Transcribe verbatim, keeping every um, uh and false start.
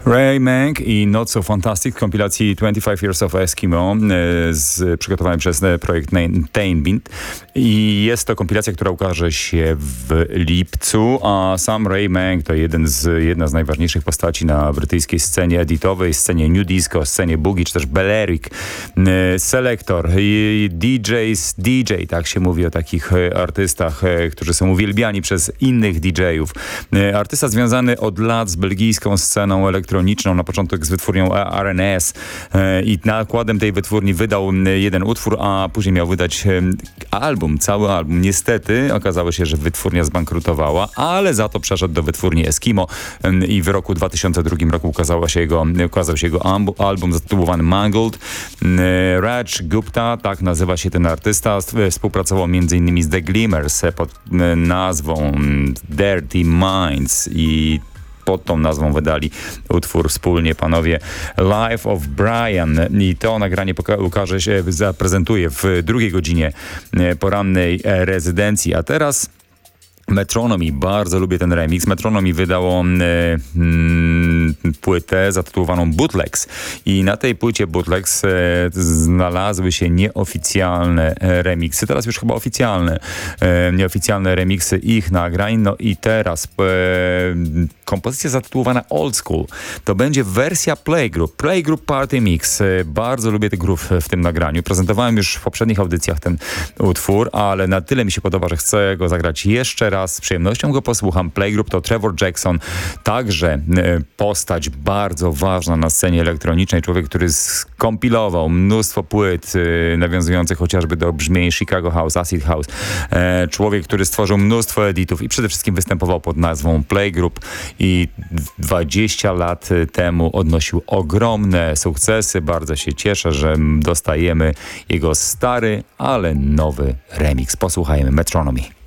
Ray Mank i Not So Fantastic kompilacji twenty-five Years of Eskimo z, przygotowanej przez projekt Tainbint. I jest to kompilacja, która ukaże się w lipcu, a sam Ray Mank to jeden z, jedna z najważniejszych postaci na brytyjskiej scenie editowej, scenie new disco, scenie boogie, czy też Balearic, Selector, D Js, D J, tak się mówi o takich artystach, którzy są uwielbiani przez innych D J-ów. Artysta związany od lat z belgijską sceną elektroniczną, na początek z wytwórnią R N S i nakładem tej wytwórni wydał jeden utwór, a później miał wydać album, cały album. Niestety okazało się, że wytwórnia zbankrutowała, ale za to przeszedł do wytwórni Eskimo i w roku dwa tysiące drugim roku ukazało się jego, ukazał się jego album zatytułowany Mangled. Raj Gupta, tak nazywa się ten artysta, współpracował m.in. z The Glimmers pod nazwą Dirty Minds i pod tą nazwą wydali utwór wspólnie panowie Life of Brian i to nagranie ukaże się, zaprezentuje w drugiej godzinie porannej rezydencji, a teraz Metronomy, bardzo lubię ten remix. Metronomy wydało e, mm, płytę zatytułowaną Bootlegs i na tej płycie Bootlegs e, znalazły się nieoficjalne e, remiksy, teraz już chyba oficjalne, e, nieoficjalne remiksy ich nagrań. No i teraz e, kompozycja zatytułowana Old School to będzie wersja Playgroup, Playgroup Party Mix. E, bardzo lubię ten groove w tym nagraniu. Prezentowałem już w poprzednich audycjach ten utwór, ale na tyle mi się podoba, że chcę go zagrać jeszcze raz. Z przyjemnością go posłucham. Playgroup to Trevor Jackson, także postać bardzo ważna na scenie elektronicznej. Człowiek, który skompilował mnóstwo płyt nawiązujących chociażby do brzmień Chicago House, Acid House. Człowiek, który stworzył mnóstwo editów i przede wszystkim występował pod nazwą Playgroup i dwadzieścia lat temu odnosił ogromne sukcesy. Bardzo się cieszę, że dostajemy jego stary, ale nowy remix. Posłuchajmy Metronomy.